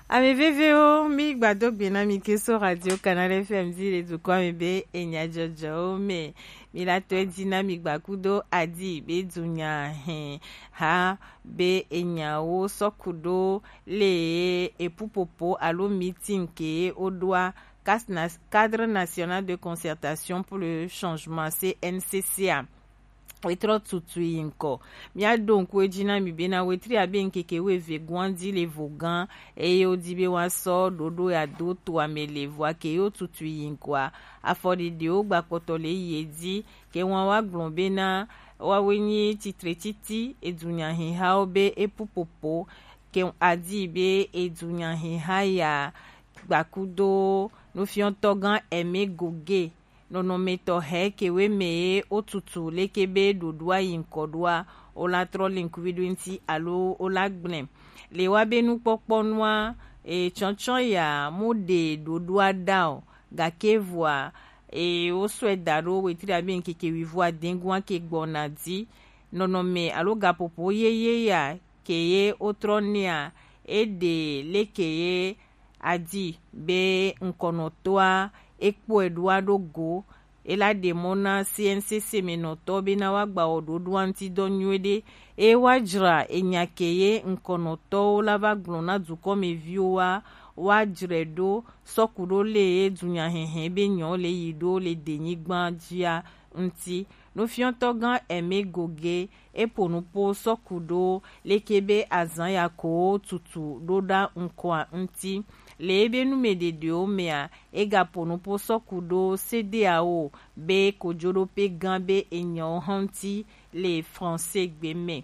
Ame VVO mi gbadok bena mi keso radio Canal FM di le dukwa mi be enya jojo me mi la to dina mi gbakudo adi be dunya ha be enya wo sokudo le epupopo alo meeting ke odwa cadre national de concertation pour le changement CNCCA wetro tutu yinko mia donku ejina mi bena wetri abe nkeke we vegwandi le vogan e yo dibe waso dodo ya do to amele voa ke yo tutu yinko afodi de o gba potole yedi ke won wa glombe na wa wenyi titre titi edunya hin ha obe epupopo ke adi be edunya hin ha ya gbakudo no fion togan eme goge nono meto he kewe me otutu lekebe dodua yinkodua ola trolling kvidwinti alo ola gblem le wa benu poponwa chonchon ya mode dodua dao gakevwa o swedaro wetri abi nkeke wivwa dengwa ke gbona di nono me alo gapopo yeye ya keye otronia ede lekeye adi be nkonotoa ekpo eduado go ela demona CNCC menoto bena wagba ododo anti donywede e wajra enyakeye nkonoto lava glona duko mevioa wajredo sokudo le dunya hehe be nyon le yido le denyigban dia nti no fionto gan eme goge eponupo sokudo lekebe azan yako tutu doda nkwa nti lebe numede de omea egapono po sokudo CDAO be kojoro pe gambe enyan hanti le français gbeme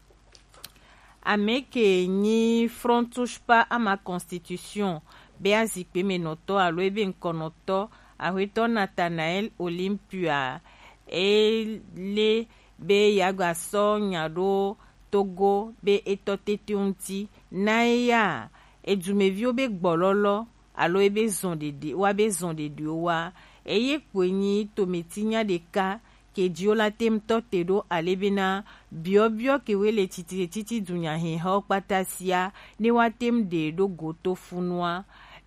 ameke ni front touche pas à ma constitution be azikpe menoto alo ebe nkonoto ahweto Nathanael Olympia le be yagaso nyado Togo be etotetunti naya edumevio be gbololo alo ebe zondede wa be zondede wa eye kwenyi tometinya de ka ke diola temto tedo alebena biobio ke wele titi dunya he ho patasia ni wa temde do goto funwa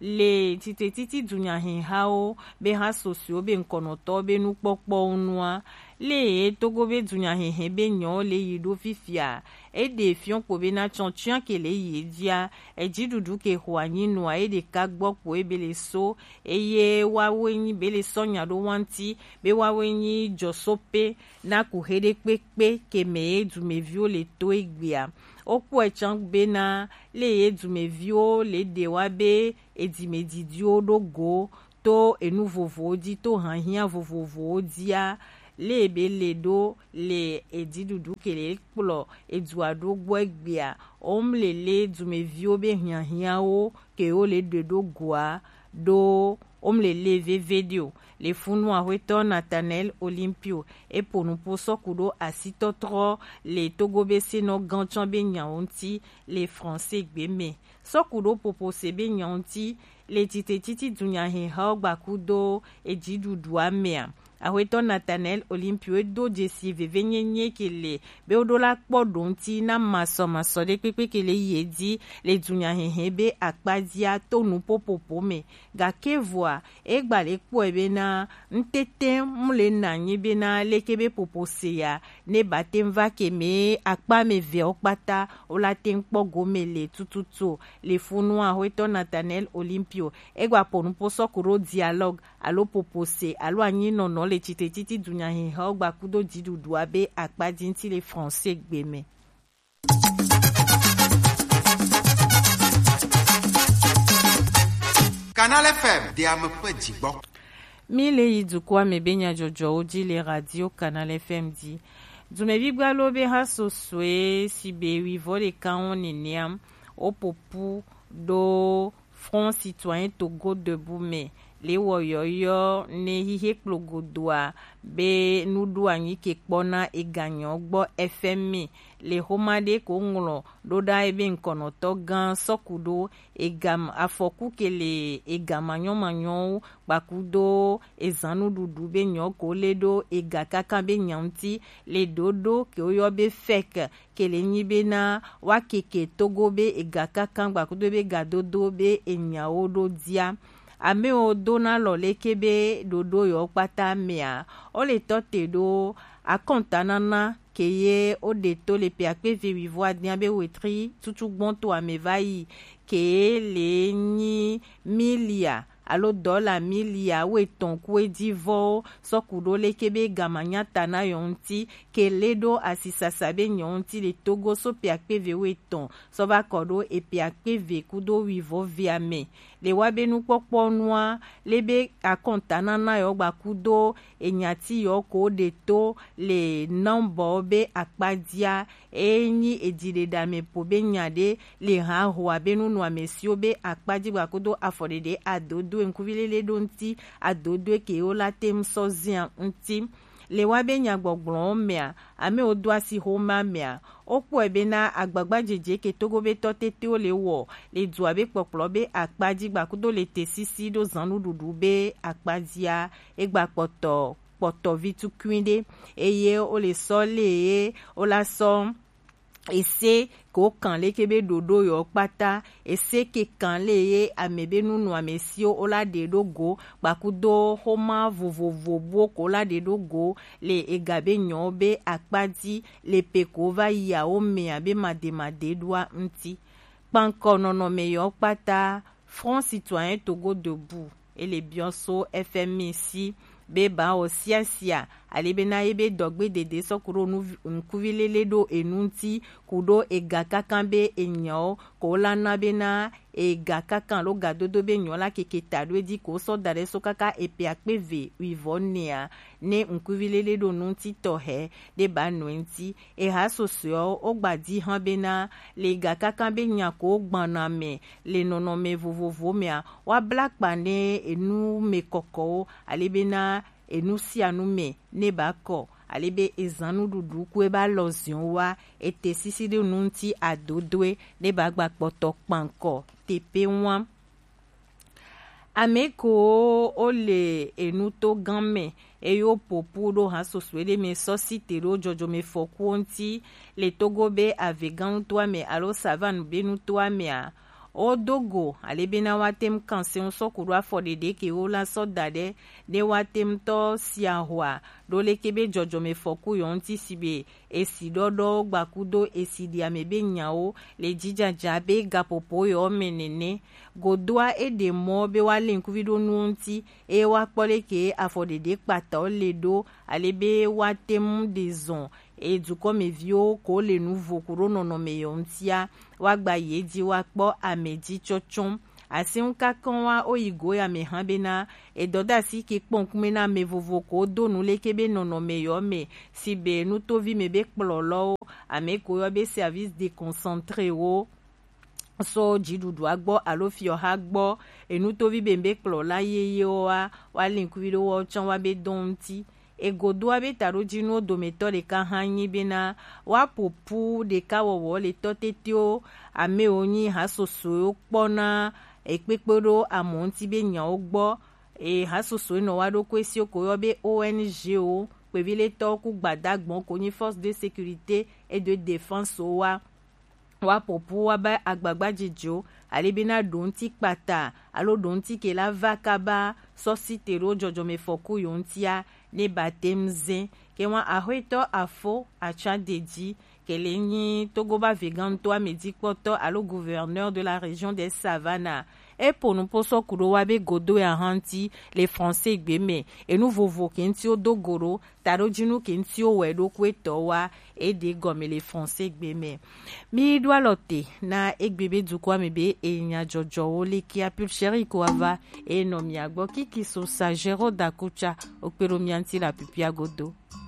le titi dunya he hao be ha sosio be nkonoto be nu popo unwa le togo be dunya he be nyon le yido fifia e de fion ko be na chonchian ke le yedia e jidudu ke hwanyi no e de kagbo ko e be le so eye wa wenyi be le sonya do wanti be wa wenyi josope na ku hede pepe ke me du me vio le to egbia okwo echan be na le edume vio le de wa be edimedidio do go to enu vovo di to hanhia vovo dia le be le do le edidudu ke le kplo eduado gbo egbia omlele dume vio be hanhia o ke o le de do goa do omlele video le funu ahweto Nathanael Olympio e ponu po sokudo asitotro le togobe seno ganchan be nyaonti le français gbeme sokudo popo sebe nyaonti le titi dunya he ha gbakudo ejidudu amea ahweto Nathanael Olympio edo jesi vevenyenye kele be odola kpodonti na maso de pepe kele yedi le dunya he be akpadia tonu popopo me gakevwa egbale kpo ebe na ntete mule na nyibe na lekebe popo seya ne batemva keme akpa me ve okpata ola tenkpo gomele tututu le funu ahweto Nathanael Olympio egwa ponu posokuro dialogue alo popo se alo anyi nono le titi dunya he ha gbakudo didudu abe akpadinti le français gbeme Canal FM de ampe digbo mile yidukwa mebenya jojo oji le radio Canal FM di dumebi gbalobe ha soswe sibe wivo le kaon neniam opopu do Front Citoyen Togo Debout me le woyoyo ne hihe kplogodoa be nudu anyi ke kpona eganyo gbo FMI le homade ko nglo doda ebe nkonoto gan sokudo egam afoku kele egamanyo manyo bakudo ezanu dudu be nyoko ledo egakaka be nyanti le dodo ke oyo be fek kele nyibe na wakeke togo be egakaka bakudo be gadodo be enyao do dia ame o dona lo lekebe dodo yo pata mea o le tote do akontanana keye o de to le pe akpe vi voa dia be wetri tutu gbonto amevai ke le ni milia alo dola milia weton kwe divo sokudo lekebe gamanyata na yonti ke ledo asisasabe nyonti le togo so pe akpe vi weton so va kodo e pe akpe vi kudo wivo viame le wabe nu kpokpo nua lebe akontana na yo gba kudo enyati yo ko de to le nombo be akpadia enyi edile dame po be nyade le ha ho abenu no amesio be akpadi gba kudo afodede adodo enkuvilele donti adodo ke o la tem sozian nti le wabe nya gbogblon mea ame odwa si homa mea opo ebe na agbagba jeje ke togo be totete o le wo le dua be poplo be akpadi gba kudo le tesisi do zanu dudu be akpadia egba poto vitu kwinde eye o le so le o la so ese ko kan le kebe dodo yo pata ese ke kan le ye amebe nunu amesio ola de dogo bakudo homa vovovo bo ko la de dogo le egabe nyobe akpadi le peko va ya o me abe mademade doa nti panko nono me yo pata Front Citoyen Togo Debout et les bionso FMI ici beba o siasia alebena ebe dogbe dede sokuro nkuvilele do enunti kudo egakakambe enyo ko lana bena egakakan lo gadodo be nyola keketa do edi ko so dare so kaka epe akpeve wivonia ne nkuvilele do nunti tohe de ba nwenti e ha sosio ogbadi han bena le egakakambe nyako gbana me le nono me vovovo me wa black bane enu me koko alebena enusi anume ne bako alebe ezanu dudu kwe ba lozion wa ete sisi de nunti adodwe ne bagba poto panko tepe wan ameko ole enuto gamme eyo popu do ha soswede me sosite ro jojo me fokuonti le togobe avegan to me alo savan benu to me a o dogo alebena watem kanse sokuru afodede ke o la sodade de watem to siahwa do lekebe jojo me foku yonti sibe esi dodo gbakudo esi di amebe nyao le jijaja be gapopo yo menene godwa ede mo be wale nkuvido nunti e wakpole ke afodede pata o ledo alebe watem dezon e duko me vio ko le nouveau kurono no me yontia wagba yeji wakpo ameji chochon asin kakan wa oyigo ya me hanbena e doda si ke ponkume na me vovo ko donu lekebe nono me yo me si be nu to vi me be kplolo ame ko yo be service déconcentré wo so jidudu agbo alofio ha gbo enu to vi bembe kplola yeye wa linku video wo chan wa be donti egodo abe taro jino dometo de ka hanyi bena wa popu de ka wowo le totetio ame onyi ha soso pona ekpekpero amonti be nya ogbo e ha soso no wa do kwesi okoyo be ONG o pevile to ku gbadagbon ko ni force de sécurité et de défense wa popu wa ba agbagba jijo alebina donti pata alo donti ke la vakaba sositero jojo me foku yontia ne batemze ke wa ahweto afo acha deji kelenyi togoba vegan to amedi poto alo gouverneur de la région des Savanas et pour nous poso kuro wabe godo ya hanti les français gbeme et nous vovo kenti o dogoro taro jinu kenti o wedo kweto wa et de gomme les français gbeme mi doit lote na egbebe dukwa mebe e nya jojo ole ki apul chéri ko ava e no mi agbo ki so sagero dakucha okpero mianti la pipia godo